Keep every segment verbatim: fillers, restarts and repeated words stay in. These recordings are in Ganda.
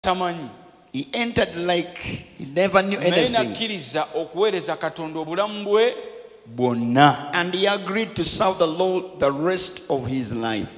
tamanyi. He entered like he never knew Naye anything. nakkiriza okuweereza Katonda obulamu bwe bwonna. And he agreed to serve the Lord the rest of his life.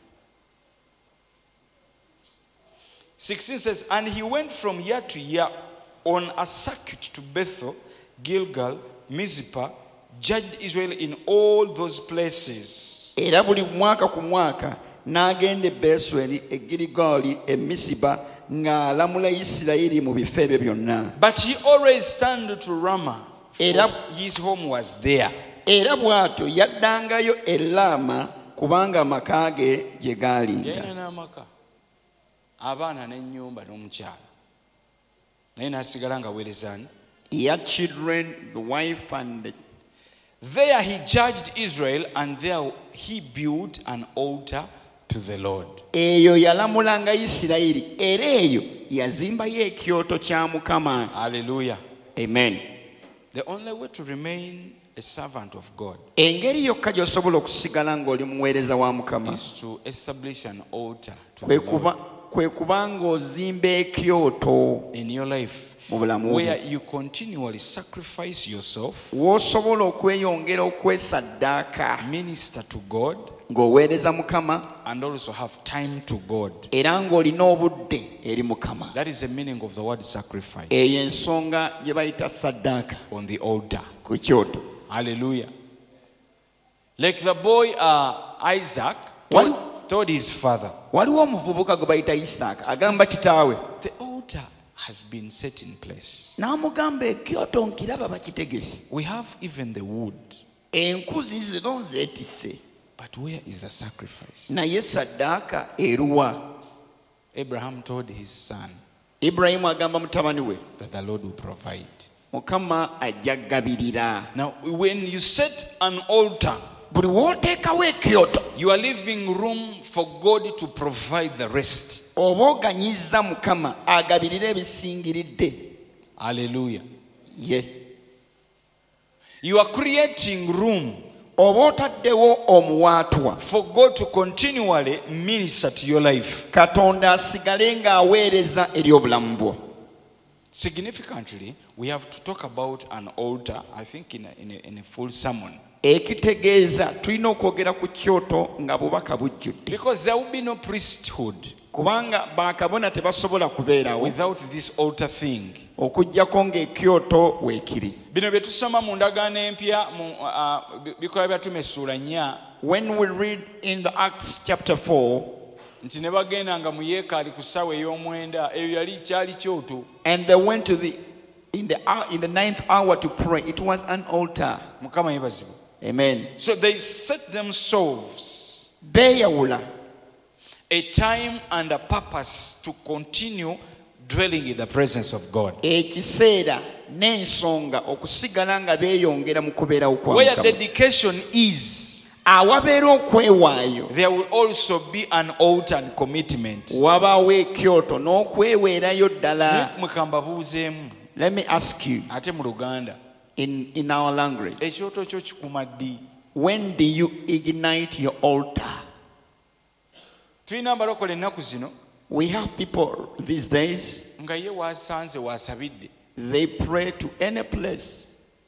sixteen says, and he went from year to year on a circuit to Bethel, Gilgal, Mizpah, judged Israel in all those places. Era buli mwaka ku mwaka n'agenda e Besweri, e Girigali, e Misiba ng'alamula Isirayiri mu bifo ebyo byonna. But he always turned to Ramah, for Era- his home was there. Era bw'atyo yaddangayo e Laama kubanga amaka ge gye gaalinga. Yalina n'amaka, abaana n'ennyumba n'omukyala, naye n'asigala ng'aweerezani. He had children, the wife, and the There he judged Israel, and there he built an altar to the Lord. eyo yalamulanga Isirayiri, era eyo yazimbayo ekyoto kya Mukama. Hallelujah. Amen. The only way to remain a servant of God Engeri yokka gy'osobola okusigala ng'oli muweereza wa Mukama is to establish an altar to kwe the kuba Lord kwe kuba ng'ozimba ekyoto in your life, mu bulamu bwo, where you continually sacrifice yourself, w'osobola okweyongera okwesaddaaka minister to God, ng'oweereza Mukama and also have time to God. era ng'olina obudde eri Mukama. That is the meaning of the word sacrifice Eyo ensonga gye bayita saddaaka on the altar. ku kyoto. Hallelujah. Like the boy uh, Isaac What- told, told his father, Waliwo omuvubuka gwe bayita Isaaka agamba kitaawe, the altar has been set in place. n'amugamba ekyoto nkiraba bakitegese, We have even the wood, enkuzi zino nzeetisse, but where is the sacrifice? naye saddaaka eruwa? Abraham told his son Ibulayimu agamba mutabani we, that the Lord will provide. Mukama ajja gabirira. Now, when you set an altar, Buli w'oteekawo ekyoto you are leaving room for God to provide the rest. oba oganyizza Mukama agabirira ebisingiridde. Hallelujah. Ye. You are creating room Oba otaddewo omuwaatwa for God to continually minister to your life. Katonda asigale ng'aweereza eri obulamu bwo. Significantly, we have to talk about an altar, I think, in a, in a, in a full sermon. Ekitegeeza tulina okwogera ku kyoto nga bubaka bujjudde, Because there will be no priesthood kubanga bakabona tebasobola kubeerawo without this altar thing. okuggyako ng'ekyoto weekiri. Bino bye tusoma mu ndagaano empya mu uh, bikola bya Ttume essuula nnya, When we read in the Acts chapter four, nti ne bagendanga mu yeekaalu ku ssaawa ey'omwenda, eyo yali kyali kyoto. and they went to the in the hour, in the ninth hour to pray, it was an altar. Mukama yeebazibwe. Amen. So they set themselves Beeyawula a time and a purpose to continue dwelling in the presence of God. ekiseera n'ensonga okusigala nga beeyongera mu kubeerawo kwa Where Mukama. dedication is, Awabeera okwewaayo there will also be an altar and commitment. wabaawo ekyoto n'okweweerayo ddala. Mukambabuuzeemu Let me ask you ate mu Luganda, in, in our language, ekyoto kyo kikuma ddi? when do you ignite your altar? Tulina abalokole ennaku zino We have people these days, nga ye waasanze waasabidde, they pray to any place.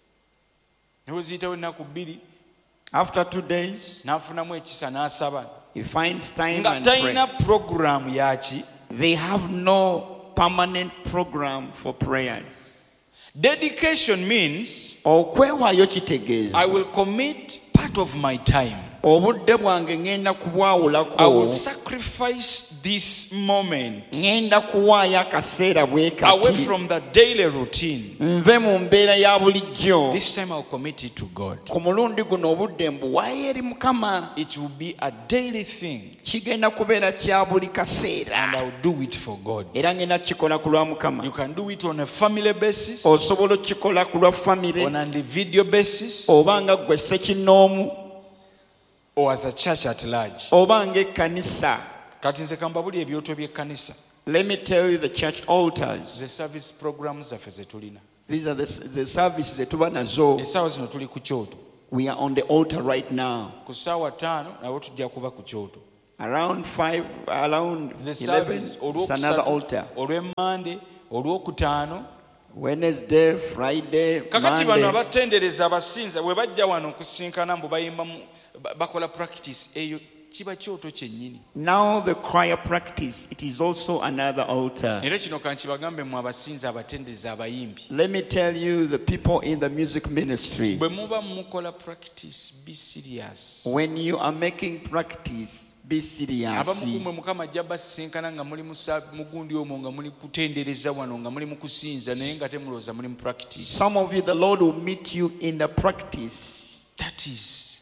ne we ziyitawo ennaku bbiri After two days, n'afunamu ekisa n'asaba, he finds time nga and talina pray. puroguramu yaki. They have no permanent program for prayers. Dedication means Okwewaayo kitegeeza I will commit part of my time. obudde bwange ngenda I will kubwawulako, sacrifice this moment ngenda kuwaayo akaseera bwe away kati from the daily routine. nve mu mbeera ya bulijjo. This time I will commit it to God. Ku mulundi guno obudde mbuwaayo eri Mukama. It will be a daily thing, Kigenda kubeera kya buli and kaseera I will do it for God. era ngenda kukikola ku lwa Mukama. You can do it on a family basis, Osobola okukikola ku lwa famire on an individual basis, oba nga ggwe ssekinnoomu or as a church at large. oba ng'ekkanisa. Kati nze kambabuli ebyoto by'ekkanisa, Let me tell you the church altars. the service programs zaffe ze tulina. These are the, the services that tuba nazo. Essaawa zino tuli ku kyoto. We are on the altar right now. Ku ssaawa ttaano nabo tujja kuba ku kyoto. Around five, around the eleven, service it's another altar. olw'emmande olwokutaano. Wednesday, Friday, Kakati bano Monday. abatendereza abasinza bwe bajja wano okusinkana mbu bayimba bakola practice eyo kiba kyoto kyennyini. Now the choir practice, it is also another altar. Era kino kankibagambe mu abasinza abatendereza abayimbi. Let me tell you, the people in the music ministry, Bwe muba mukola practice, be serious. when you are making practice, be serious. Abamu kumwe Mukama ajja basinkana nga muli mugundi omwo nga muli kutendereza wano nga muli mu kusinza naye nga temulowooza muli mu practice. Some of you, the Lord will meet you in the practice. That is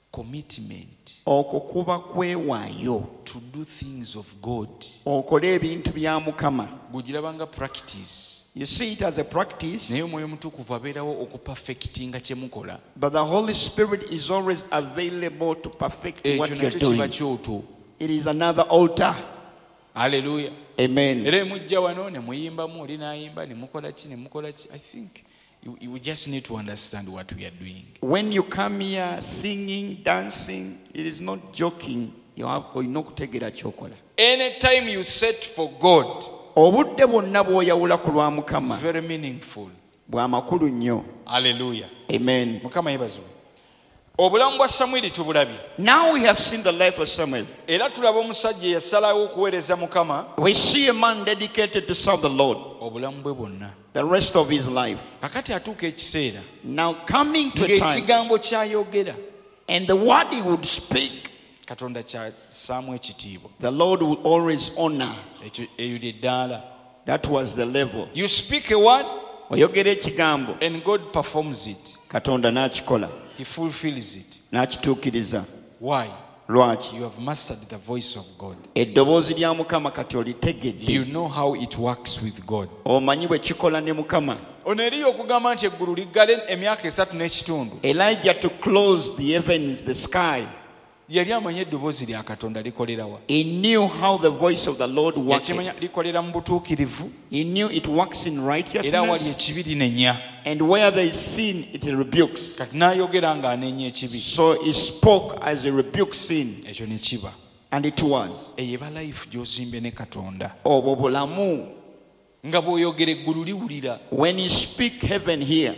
commitment Okwo kuba kwewaayo to do things of God. okole ebintu bya Mukama. Gugirabanga practice. You see it as a practice, Naye Omwoyo Mutukuvu abeerawo okupafekitinga kye mukola. but the Holy Spirit is always available to perfect Ekyo what you're nakyo kiba doing. kyoto. It is another altar. Hallelujah. Amen. Era mujja wano ne muyimbamu oli n'ayimba ne mukola ki ne mukola ki. I think you, you just need to understand what we are doing. When you come here singing, dancing, it is not joking. You have olina okutegeera kyokola. Anytime you set for God, Obudde bwonna bw'oyawula ku lwa it's Mukama very meaningful. bwa makulu nnyo. Hallelujah. Amen. Mukama yeebazibwe. Obulamu bwa Samwiri tubulabye. Now we have seen the life of Samuel. Era tulaba omusajja eyasalawo okuweereza Mukama We see a man dedicated to serve the Lord obulamu bwe bwonna. the rest of his life. Kakati atuuka ekiseera Now coming to a time, ng'ekigambo ky'ayogera and the word he would speak, Katonda ky'assaamu ekitiibwa. the Lord will always honor. Ekyo eyo ly'eddaala. That was the level. You speak a word Oyogera ekigambo, and God performs it. Katonda n'akikola, He fulfills it. n'akituukiriza. Why? Lwaki? You have mastered the voice of God. Eddoboozi lya Mukama kati olitegedde. You know how it works with God. Omanyi bwe kikola ne Mukama. Ono eriyo okugamba nti eggulu liggale emyaka esatu n'ekitundu. Elijah to close the heavens, the sky. Yali amanyi eddoboozi lya Katonda likolera wa. He knew how the voice of the Lord worked. Yakimanya likolera mu butuukirivu. He knew it works in Era wali righteousness. ekibi linenya. And where there is sin, it rebukes. Kati n'ayogera ng'anenya ekibi. So he spoke as he rebuked sin. Ekyo ne kiba. And it was. Eyo eba life gy'ozimbye ne Katonda. Obwo bulamu. Nga bw'oyogera eggulu liwulira. When you speak, heaven here.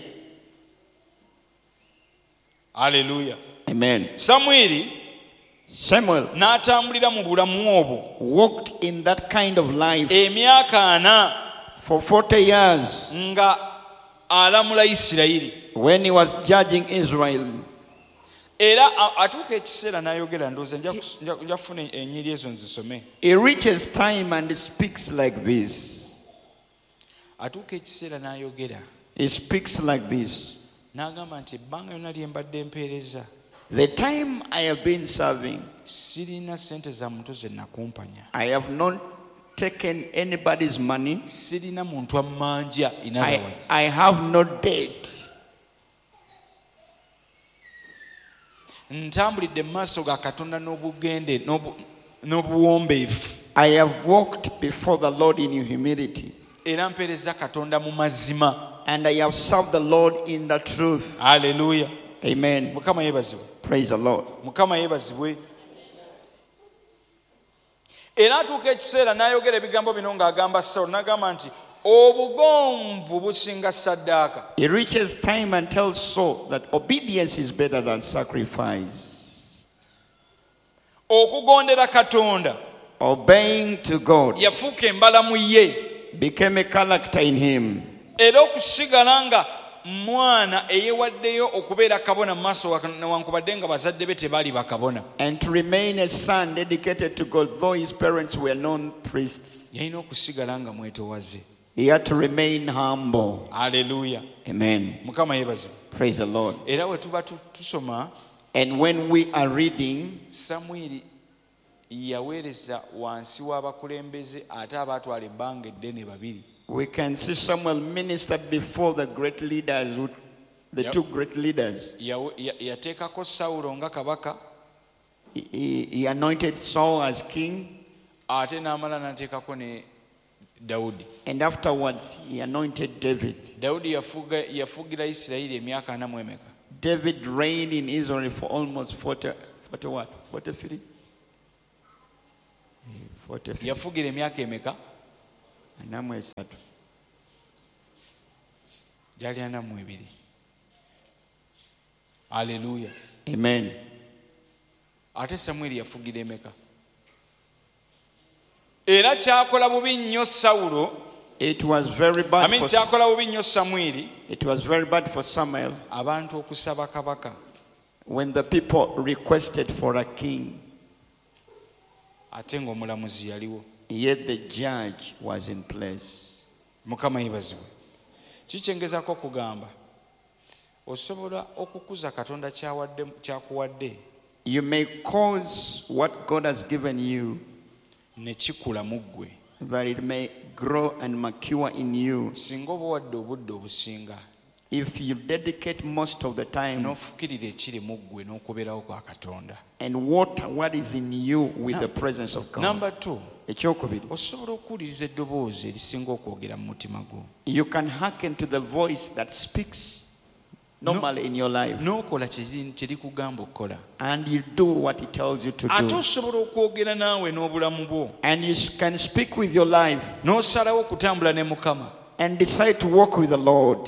Hallelujah. Amen. Samwiri Samuel n'atambulira mu bulamu obwo walked in that kind of life emyaka ana for forty years nga alamula Isirayiri. when he was judging Israel. Era a- atuuka ekiseera n'ayogera ndowooza nja kus- nja- nja kufuna ennyiri ezo nzisome. He reaches time and he speaks like this. Atuuka ekiseera n'ayogera He speaks like this. n'agamba nti ebbanga lyonna lye mbadde mpeereza The time I have been serving, sirina ssente za muntu ze nakumpanya, I have not taken anybody's money. sirina muntu ammanja. In other I, words, I have no debt. ntambulidde mu maaso ga Katonda n'obugende n'obu- n'obuwombeefu I have walked before the Lord in humility. era mpeereza Katonda mu mazima. And I have served the Lord in the truth. Haleluya. Amen. Mukama yeebazibwe. Praise the Lord. Mukama yeebazibwe. Era atuuka ekiseera n'ayogera ebigambo bino ng'agamba Sawulo n'agamba nti obugonvu businga ssaddaaka. He reaches time and tells Saul that obedience is better than sacrifice. Okugondera Katonda Obeying to God yafuuka embalamu ye. became a character in him. Era okusigala nga mwana eyeewaddeyo okubeera kabona mu maaso newankubadde nga bazadde be tebaali bakabona. And to remain a son dedicated to God, though his parents were non priests. Yalina okusigala nga mwetowaze. He had to remain humble. Haleluya. Amen. Mukama yeebazibwe. Praise the Lord. Era bwe tuba tu- tusoma And when we are reading, Samwiri yaweereza wansi w'abakulembeze ate abaatwala ebbanga eddene babiri. we can see Samuel ministered before the great leaders, who- the Yep. two great leaders. Yawe- ya- Yateekako Sawulo nga kabaka He, he, he anointed Saul as king, ate n'amala n'ateekako ne Dawudi. and afterwards he anointed David. Dawudi yafuga- yafugira Isirayiri emyaka ana mu emeka. David reigned in Israel for almost forty, forty what? forty-three? forty-five. yafugira emyaka emeka? ana mu esatu. gyali ana mu ebiri. Haleluya. Amen. Ate Samwiri yafugira emeka? Era kyakola bubi nnyo Sawulo. It was very bad Amin, for kyakola bubi nnyo Samwiri. It was very bad for Samuel abantu okusaba kabaka. when the people requested for a king, Ate ng'omulamuzi yaliwo. yet the judge was in place. Mukama yebazibwe. Kikyengezako kugamba osobola okukuza Katonda kyawadde kyakuwadde You may cause what God has given you ne kikula mu ggwe that it may grow and mature in you singa oba wadde obudde obusinga if you dedicate most of the time n'ofukirira ekiri mu ggwe n'okubeerawo kwa Katonda. and water what is in you with the presence of God. Number two, Ekyokubiri, osobola okuwuliriza eddoboozi erisinga okwogera mu mutima gwo you can hearken to the voice that speaks normally in your life n'okola kye likugamba okukola. and you do what he tells you to Ate do. osobola okwogera naawe n'obulamu bwo And you can speak with your life n'osalawo okutambula ne Mukama. and decide to walk with the Lord.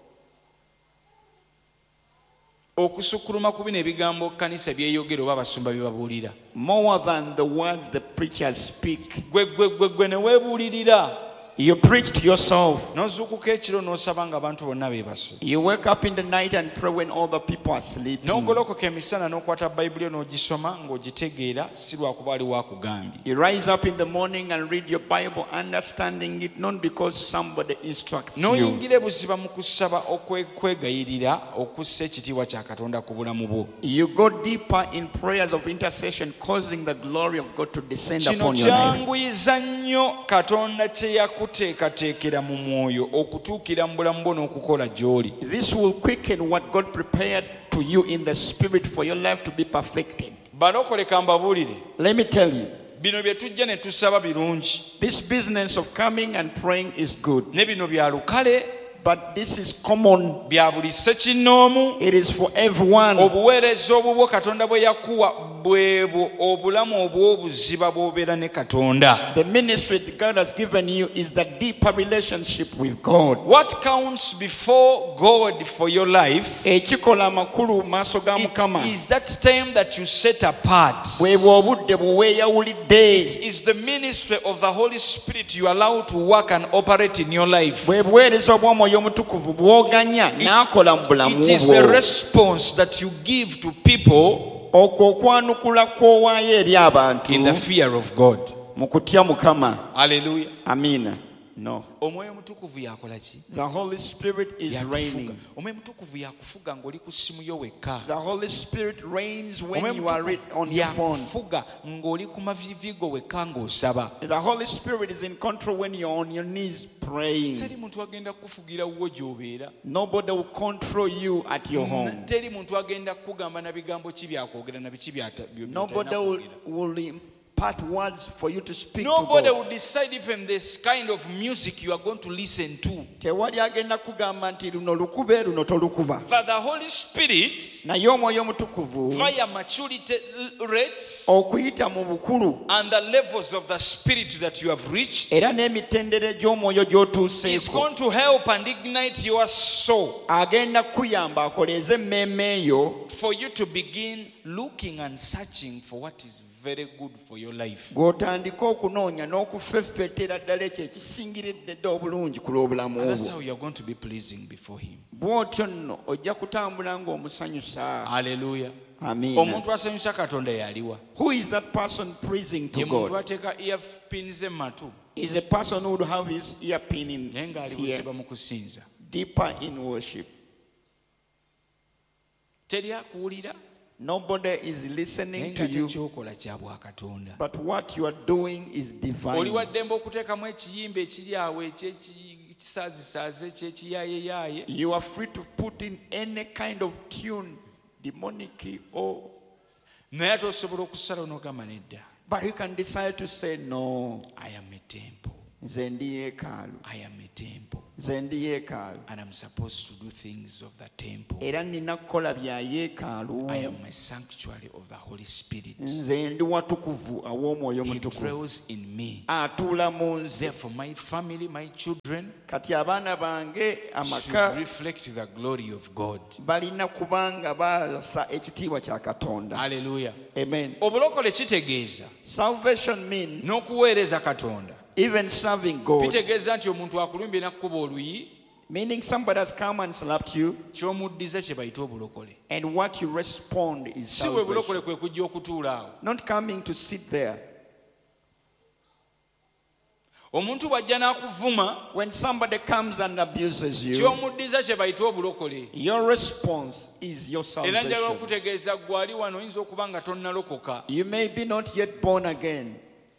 Okusukkuluma ku bino ebigambo kkanisa byeyogera oba abasumba bye babuulira. More than the words the preachers speak. Gwe gwe gwe gwe ne weebuulirira. You preach to yourself. N'ozuukuka ekiro n'osaba ng'abantu bonna beebase. You wake up in the night and pray when all the people are sleeping. N'ogolokoka emisana n'okwata Bayibuli n'ogisoma ng'ogitegeera si lwakuba aliwo akugambye. You rise up in the morning and read your Bible, understanding it not because somebody instructs you. N'oyingira ebuziba mu kusaba okwegayirira okussa ekitiibwa kya Katonda ku bulamu bwo. You go deeper in prayers of intercession, causing the glory of God to descend Kino upon your life. kyanguyiza nnyo Katonda kye yakuteekateekera mu mwoyo okutuukira mu bulamu bwo n'okukola gy'oli. This will quicken what God prepared to you in the spirit for your life to be perfected. Balokole ka mbabuulire. Let me tell you, Bino bye tujja ne tusaba birungi. this business of coming and praying is good, Ne bino bya lukale, but this is common. bya buli ssekinnoomu. It is for everyone. Obuweereza obubwo Katonda bwe yakuwa bwebwo obulamu obw'obuziba bw'obeera ne Katonda. The ministry that God has given you is the deeper relationship with God. What counts before God for your life Ekikola amakulu mu maaso ga it Mukama is that time that you set apart. bwebwa obudde bwe weeyawulidde, It is the ministry of the Holy Spirit you allow to work and operate in your life. bwe buweereza obw'Omwoyo Omutukuvu bw'oganya n'akola mu bulamu It is the bwo. response that you give to people Okwo okwanukula kw'owaayo eri abantu in the fear of God. mu kutya Mukama. Hallelujah. Amiina. No. Omwoyo Mutukuvu yakola ki? The Holy Spirit is Yakufuga. reigning. Omwoyo Mutukuvu yakufuga ng'oli ku ssimu yo wekka. The Holy Spirit reigns when Omwoyo you are re- Mutukuvu on your phone. yakufuga ng'oli ku maviivigo wekka ng'osaba. The Holy Spirit is in control when you're on your knees praying. Teri muntu agenda kukufugira wo gy'obeera. Nobody will control you at your home. Teri muntu agenda kukugamba na bigambo ki byakwogera na biki byata- byo- Nobody by'otalina will, kwogera. will impart words for you to speak Nobody to God. will decide even this kind of music you are going to listen to. Tewali agenda kugamba nti luno lukube luno tolukuba. For the Holy Spirit, Naye Omwoyo Omutukuvu via maturity l- rates okuyita mu bukulu and the levels of the Spirit that you have reached, era n'emitendera gy'omwoyo is gy'otuuseeko going to help and ignite your soul agenda kuyamba akoleeze emmeeme eyo for you to begin looking and searching for what is very good for your life. gw'otandika okunoonya n'okufeffeetera ddala ekyo ekisingiridde dda obulungi ku lw'obulamu And that's obwo. how you are going to be pleasing before Him. Bw'otyo nno ojja kutambula ng'omusanyusa. Hallelujah. Amiina. Omuntu asanyusa Katonda yaliwa. Who is that person praising to Ye muntu God? ateeka earpins mu matu Is a person who would have his earpin in naye ng'ali his ear, busiba mu kusinza. deeper in worship. Teri akuwulira Nobody is naye listening to nga you, tekyokola kya bwakatonda. but what you are doing is Oli divine. waddembe okuteekamu ekiyimba ekiri awo ekyekisaazisaazi ekyekiyaayeyaye. You are free to put in any kind of tune, demonic or, Naye ate osobola okusala n'ogamba nedda. but you can decide to say no. I am a temple. Nze ndi yeekaalu. I am a temple. nze ndi yeekaalu and I'm supposed to do things of the temple. era nina kukola bya yeekaalu. I am a sanctuary of the Holy Spirit. Nze ndi watukuvu aw'omwoyo He mutukuvu dwells in me. atuula mu nze. Therefore, my family, my children Kati abaana bange should amaka reflect the glory of God. balina kubanga baasa ekitiibwa kya Katonda. Hallelujah. Amen. Obulokole kitegeeza Salvation means n'okuweereza Katonda. even serving God. Kitegeeza nti omuntu akulumbye n'akkuba oluyi Meaning somebody has come and slapped you ky'omuddiza kye bayita obulokole. and what you respond is Si bwe bulokole salvation. kwe kujja okutuula awo. Not coming to sit there. Omuntu bw'ajja n'akuvuma When somebody comes and abuses you, ky'omuddiza kye bayita obulokole. your response is your Era njagala salvation. okutegeeza ggwe ali wano oyinza okuba nga tonnalokoka. You may be not yet born again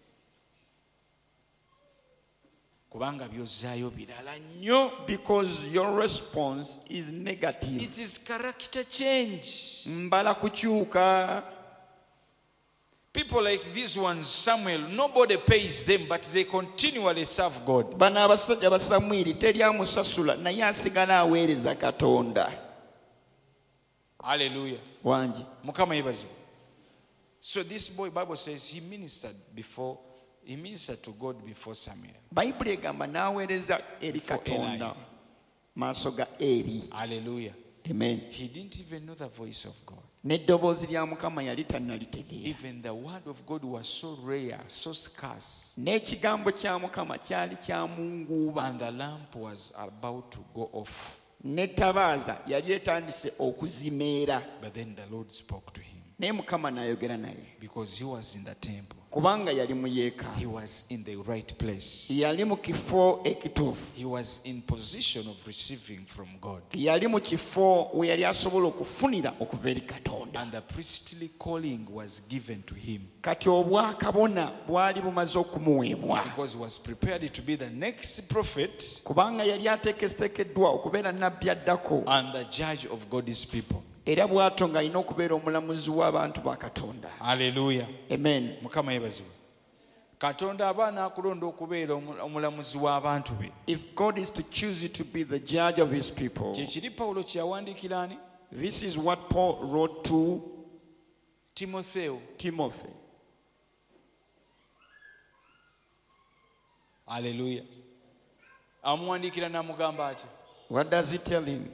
Kubanga by'ozzaayo birala nnyo. because your response is negative. It is character change. Mbala kukyuka. People like these ones, Samuel, nobody pays them, but they continually serve God. Bano abasajja ba Samwiri teri amusasula naye asigala aweereza Katonda. Hallelujah. Wangi. Mukama yebazibu. So this boy, Bible says, he ministered before, he ministered to God before Samuel. Bayibuli egamba n'aweereza eri For Katonda Eli. maaso ga Eri. Hallelujah. Amen. He didn't even know the voice of God. N'eddoboozi lya Mukama yali tannalitegeera. Even the word of God was so rare, so scarce. N'ekigambo kya Mukama kyali kya munguuba. And the lamp was about to go off. N'ettabaaza yali etandise okuzimeera. But then the Lord spoke to him. Naye Mukama n'ayogera naye. Because he was in the temple. Kubanga yali mu yeekaalu. He was in the right place. Yali mu kifo ekituufu. He was in position of receiving from God. Yali mu kifo we yali asobola okufunira okuva eri Katonda. And the priestly calling was given to him. Kati obwakabona bwali bumaze okumuweebwa. Because he was prepared to be the next prophet Kubanga yali ateeketeekeddwa okubeera nnabbi addako. and the judge of God's people. Era bw'atyo ng'alina okubeera omulamuzi w'abantu ba Katonda. Hallelujah. Amen. Mukama yebaziwe. Katonda aba n'akulonda okubeera omu- omulamuzi w'abantu be. If God is to choose you to be the judge of his people, Kyekiri Pawulo kye yawandiikira ani? this is what Paul wrote to Timotheo. Timothy. Hallelujah. Amuwandiikira n'amugamba ati, What does he tell him?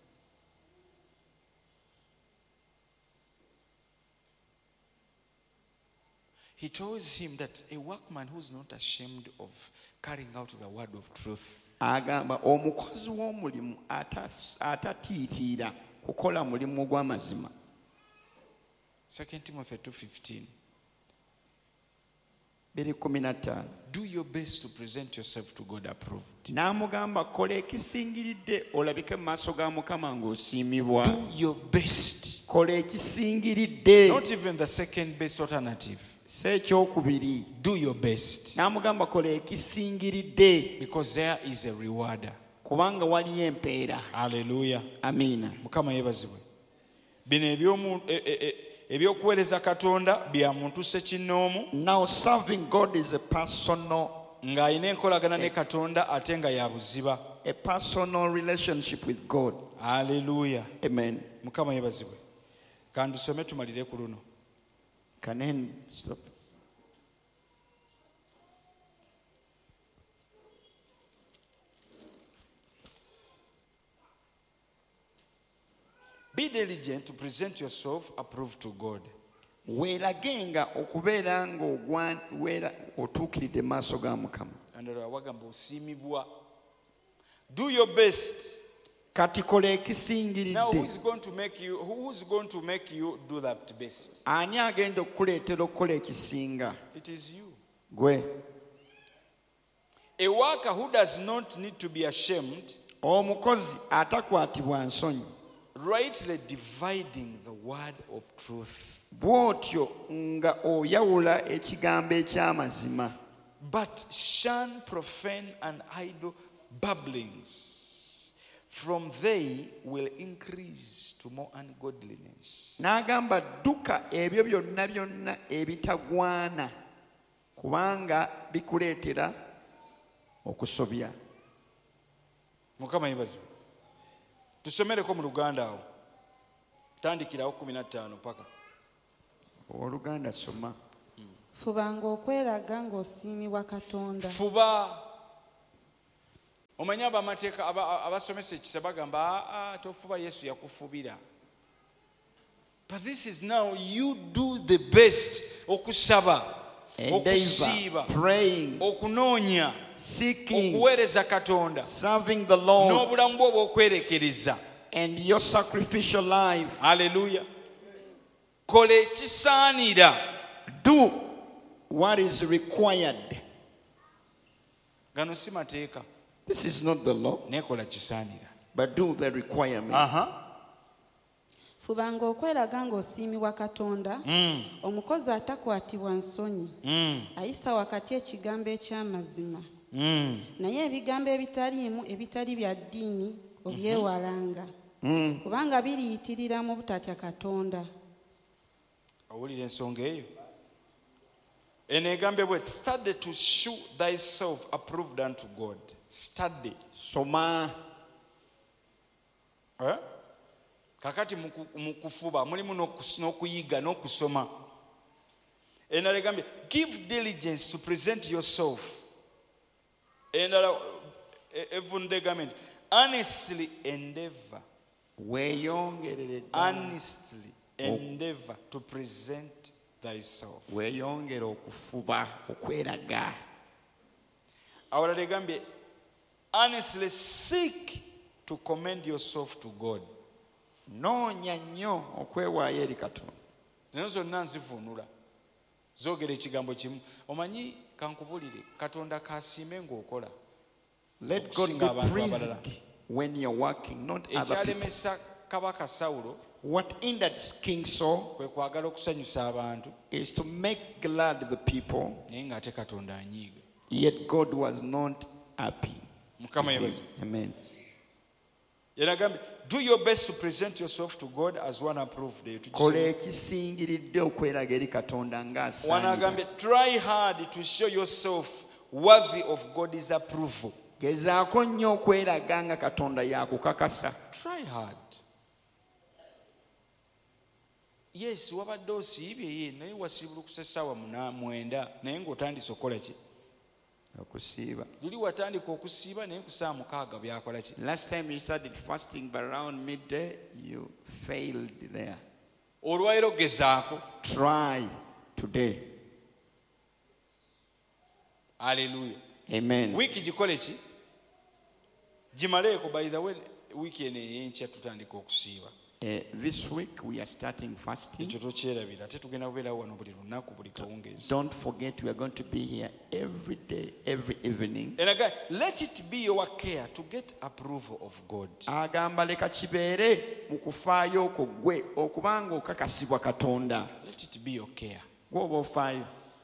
he tells him that a workman who's not ashamed of carrying out the word of truth Agamba omukozi w'omulimu atas- atatiitiira kukola mulimu gw'amazima. Second Timothy two fifteen. biri kumi na ttaano. Do your best to present yourself to God approved. N'amugamba kola ekisingiridde olabike mu maaso ga Mukama ng'osiimibwa. Do your best. Kola ekisingiridde. Not even the second best alternative. Si ekyokubiri. Do your best. N'amugamba kola ekisingiridde Because there is a rewarder. kubanga waliyo empeera. Hallelujah. Amiina. Mukama yebazibwe. Bino ebyomu e- e- e- ebyokuweereza Katonda bya muntu ssekinnoomu Now serving God is a personal ng'alina enkolagana ne Katonda ate nga ya buziba. a personal relationship with God. Hallelujah. Amen. Mukama yebazibwe. Kandusome tumalire ku luno. Can I stop? Be diligent to present yourself approved to God. Weeragenga okubeera ng'ogwa weera otuukiridde mu maaso ga Mukama. Andala wagamba osiimibwa. Do your best. Kati kola Now ekisingiridde. who's going to make you who's going to make you do that best? Ani agenda okukuleetera okukola ekisinga? It is you. Gwe. A worker who does not need to be ashamed, Omukozi atakwatibwa nsonyi. rightly dividing the word of truth. Bw'otyo nga oyawula ekigambo eky'amazima. But shun profane and idle babblings, from they will increase to more ungodliness. N'agamba dduka ebyo byonna byonna ebitagwana kubanga bikuleetera okusobya. Mukama yebazi. Tusomereko mu Luganda awo. Tandikirawo kumi na ttaano paka. Oluganda soma. Fubanga okweraga ng'osiimibwa Katonda. Fuba. Omanyi abamateeka abasomesa ekisa bagamba aa tofuba Yesu yakufubira. But this is now you do the best okusaba, okusiiba, praying, okunoonya, seeking, okuweereza Katonda, serving the Lord, n'obulamu bwo obw'okwerekereza. and your sacrificial life. Hallelujah. Kola ekisaanira. Do what is required. Gano si mateeka. This is not the law, Nekola kisaanira. but do the requirement. Aha. Fubanga okweraga ng'osiimibwa Katonda, Mm. omukozi atakwatibwa nsonyi, Mm. ayisa wakati ekigambo eky'amazima. Mm. Naye ebigambo ebitaliimu ebitali bya ddiini obyewalanga, Mm. kubanga biriyitirira mu butatya Katonda. Owulira ensonga eyo? Eno egambye bwe study to show thyself approved unto God. Study. Soma. Eh? Kakati mu kufuba mulimu n'okuyiga n'okusoma. Endala egambye give diligence to present yourself. Endala evunde egambye honestly endeavor. Weeyongerere ddala. Honestly endeavor to present thyself. Weeyongere okufuba okweraga. Awalala egambye honestly seek to commend yourself to God. Noonya nnyo okwewaayo eri Katonda. Zino zonna nzivunula. Zoogera ekigambo kimu. Omanyi kankubulire Katonda kasiime ng'okola. Let God Okusinga be abantu praised abalala. when you're working, not other people. Ekyalemesa Kabaka Sawulo What hindered King Saul kwe kwagala okusanyusa abantu is to make glad the people, naye ng'ate Katonda anyiiga. yet God was not happy. Mukama yebaze. Amen. Yenagambye do your best to present yourself to God as one approved. Kola ekisingiridde okweraga eri Katonda ng'asaanira. Wanagambye try hard to show yourself worthy of God's approval. Gezaako nnyo okweraga nga Katonda yakukakasa. Try hard. Yes, wabadde osiibye ye naye wasiibulukusa essaawa mwenda naye ng'otandise okukola ki? Okusiiba. Luli watandika okusiiba naye ku ssaawa mukaaga byakola ki? Last time you started fasting by around midday, you failed there. Olwaleero gezaako. Try today. Hallelujah. Amen. Wiiki gikole ki? Gimaleeko by the way wiiki eno ey'enkya tutandika okusiiba. Uh, this week we are starting fasting. Ekyo tokyerabira ate tugenda kubeerawo wano buli lunaku buli kawungeezi. Don't forget we are going to be here every day, every evening. And again, let it be your care to get approval of God. Agamba leka kibeere mu kufaayo okwo ggwe okubanga okakasibwa Katonda. Let it be your care Gw'oba ofaayo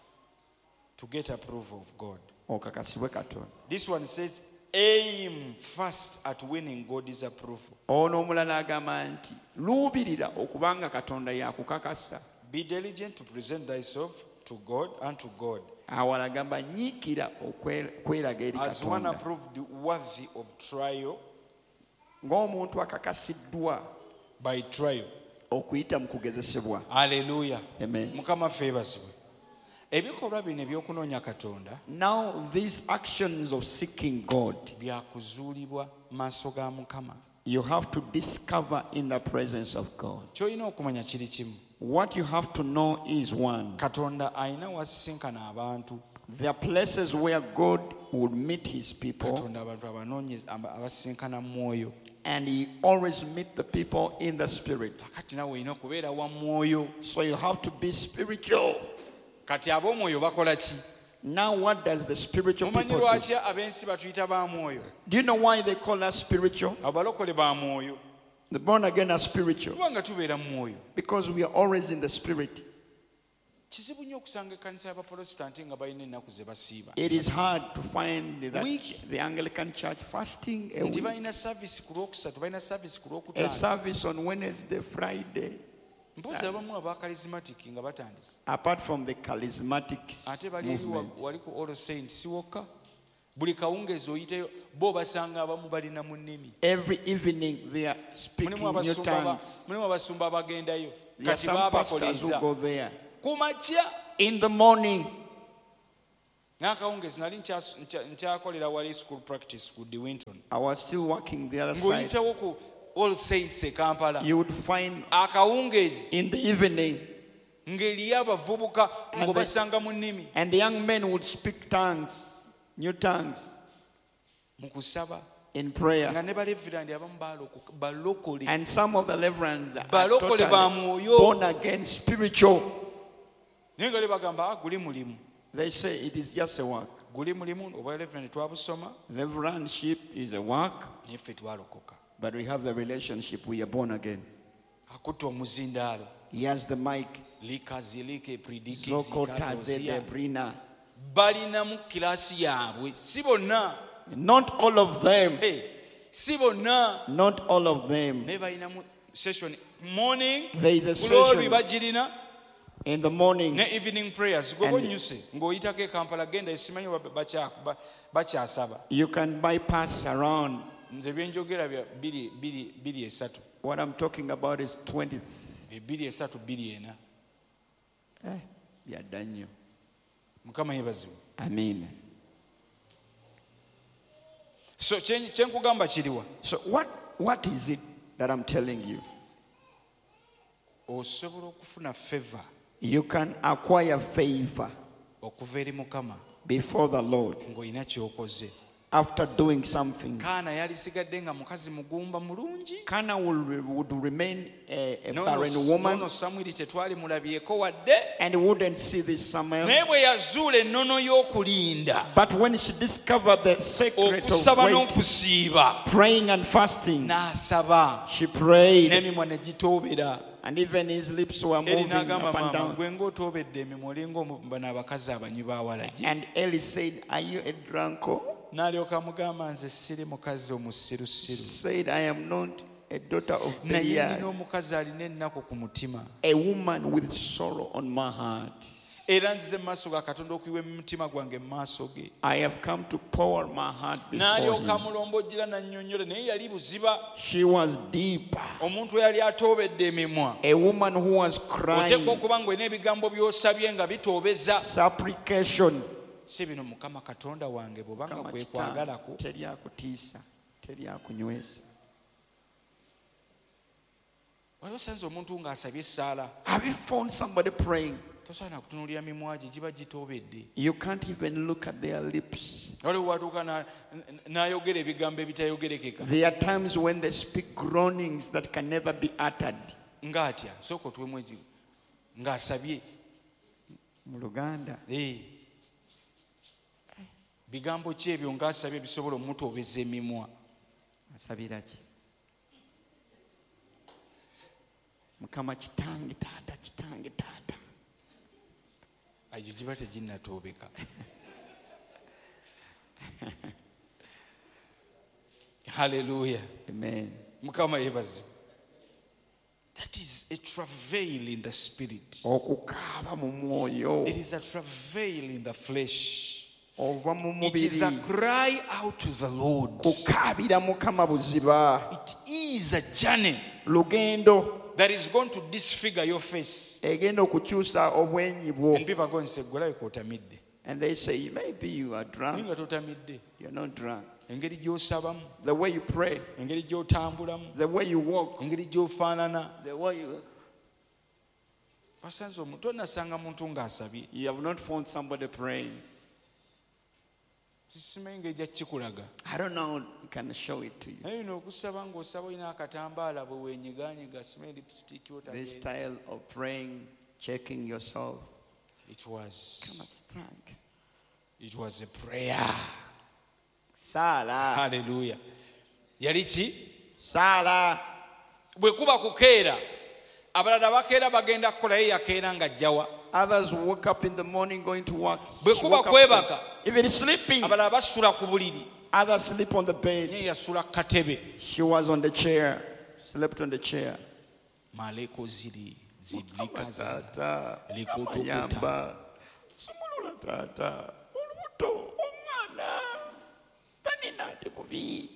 to get approval of God. okakasibwe Katonda. This one says aim first at winning God's approval. Ono omulala agamba nti luubirira okubanga Katonda yakukakasa. Be diligent to present thyself to God and to God Awala agamba nyiikira okweraga eri as one Katonda approved worthy of trial ng'omuntu akakasiddwa by trial. okuyita mu kugezesebwa. Hallelujah. Amen. Mukama feebazibwe. Ebikolwa bino ebyokunoonya Katonda Now these actions of seeking God, byakuzuulibwa mu maaso ga Mukama. you have to discover in the presence of God. Ky'olina okumanya kiri kimu. What you have to know is one. Katonda alina wasisinkana abantu. There are places where God would meet his people, Katonda abantu abanoonyeza abasisinkana mu mwoyo. and he always meet the people in the spirit. Kati nawe olina okubeera wa mwoyo. So you have to be spiritual. Kati ab'omwoyo bakola ki? Now what does the spiritual Mumanyi people do? lwaki ab'ensi batuyita ba mwoyo? Do you know why they call us spiritual? Abalokole ba mwoyo. The born again are spiritual Kubanga tubeera mu mwoyo. because we are always in the spirit. Kizibu nnyo okusanga ekkanisa y'Abaprotestanti nga balina ennaku ze basiiba. It is hard to find that Week. the Anglican Church fasting a Nti week, balina service ku lwokusatu, balina service ku a lwokutaano. service on Wednesday, Friday. Mpozi abamu aba charismatic nga batandise. Apart from the charismatic Ate bali eri wa- movement, wali ku All Saints si wokka. buli kawungeezi oyiteyo bo basanga abamu balina mu nnimi. Every evening they are speaking Mulimu new abasumba ba- tongues. mulimu abasumba abagendayo There are kati some pastors baabakoleeza who go there. ku makya In the morning, n'akawungeezi nali nkyas- nkya- nkyakolera wali school practice ku Dewinton I was still walking the other side. ng'oyitawo ku All Saints e Kampala You would find akawungeezi in the evening, ng'eriyo abavubuka And ngo the- basanga mu nnimi and the young men would speak tongues, new tongues, mu kusaba in prayer. nga ne balevirandi abamu balokoka- balokole And some of the reverends are balokole ba totally mwoyo born again, spiritual. naye nga le bagamba "Ah, guli mulimu They say it is just a work. guli mulimu obwa levirandi twabusoma Reverendship is a work, naye ffe twalokoka but we have the relationship. We are born again. akutta omuzindaalo He has the mic. likazilike Zokota pridikizikatozia Zedebrina. balinamu kiraasi yaabwe si bonna Not all of them. Hey, si bonna Not all of them. naye balinamu session morning There is a ku lwolwi session bagirina in the morning. ne evening prayers goba And- onyuse ng'oyitako e Kampala genda esimanyi oba bakya- ba- bakyasaba You can bypass around. nze byenjogera bya bbiri- bbiri bbiri esatu What I'm talking about is twenty. ebbiri esatu bbiri ena Eh, byadda nnyo. mukama yeebazibwe. Amen. So kye kye nkugamba kiriwa So what, what is it that I'm telling you? osobola okufuna favor You can acquire favor okuva eri mukama before the Lord ng'olina ky'okoze. after doing something. kaana yalisigadde nga mukazi mugumba mulungi Cana will, would remain a, a Nono- barren woman, nono Samwiri tetwali mulabyeko wadde and wouldn't see this Samuel. naye bwe yazuula ennono y'okulinda But when she discovered the secret of okusaba waiting, n'okusiiba praying and fasting, n'asaba she prayed, n'emimwa ne gitoobera and even his lips were eri moving n'agamba up and maama down. gwe ng'otoobedde emimwa olinga omu- bano abakazi abanywi bawalagi And Eli said, "Are you a drunkard?" n'alyoka amugamba nze siri mukazi omusirusiru Said, "I am not a daughter of naye nina Belial, omukazi alina ennaku ku mutima a woman with sorrow on my heart. era nzize mu maaso ga katonda okuyiwa emitima gwange mu maaso ge." I have come to pour my heart before n'alyoka him." amulombojjera nannyonnyola naye yali buziba She was deep, omuntu eyali atoobedde emimwa a woman who was oteekwa crying, okuba ng'olina ebigambo by'osabye nga bitoobeza supplication. si bino mukama katonda wange bw'obanga Kama kwe kitange, kwagalako teri akutiisa, teri akunywesa. wali osanze omuntu ng'asabye essaala Have you found somebody praying? tosaana kutunuulira mimwa gye giba gitoobedde You can't even look at their lips. waliwo watuuka na- n'ayogera ebigambo ebitayogerekeka There are times when they speak groanings that can never be uttered. ng'atya sooka otuwemu egi ng'asabye Mu Luganda, Eh. bigambo ki ebyo ng'asabye bisobola omutoobeza emimwa asabira ki? Mukama kitange taata, kitange taata. egyo giba teginnatoobeka haleluya Amen. mukama yeebazibwe. That is a travail in the spirit. Okukaaba mu mwoyo, It is a travail in the flesh. ova mu It is a mubiri, cry out to the Lord. kukaabira Mukama buziba. It is a journey Lugendo that is going to disfigure your face. egenda okukyusa obwenyi bwo. And people are going to say, "Gwelabika otamidde." And they say, maybe you are Naye drunk. nga totamidde. You're not drunk. Engeri gy'osabamu, The way you pray, engeri gy'otambulamu, the way you walk, engeri gy'ofaanana. the way you... Basanze omuntu tonasanga muntu ng'asabye. You have not found somebody praying. Simanyi ngeri gya kikulaga. I don't know, I can show it to you. Naye bino okusaba ng'osaba olina akatambaala bwe weenyigaanyiga simanyi lipstick This otageera. style of praying, checking yourself. It was, Come on, stand. it was a prayer. Sala. Hallelujah. Yali ki? Sala. Bwe kuba kukeera, abalala bakeera bagenda kukola ye yakeera ng'ajjawa. Others woke up in the morning going to work. Bwe She kuba woke up- kwebaka, Even sleeping. abalala basula ku buliri. Others sleep on the bed. Ye yasula ku katebe. She was on the chair. Slept on the chair. Maleko ziri zidlika zala. Tata. Likotokuta. Ayamba. Sumulula tata. Olubuto. Omwana. bubi.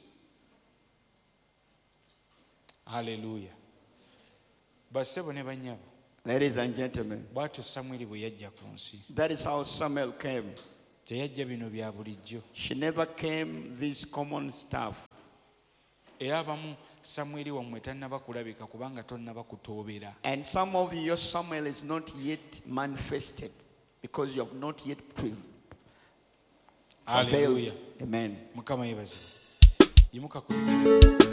Hallelujah. Bassebo ne bannyabo, Ladies and gentlemen, bw'atyo Samwiri bwe yajja ku nsi. that is how Samuel came. Teyajja bino bya bulijjo. She never came this common stuff. Era abamu Samwiri wammwe tannaba kulabika kubanga tonnaba kutoobera. And some of you, your Samuel is not yet manifested because you have not yet pre- Hallelujah. travailed. Amen. Mukama yeebazibwe. Yimuka ku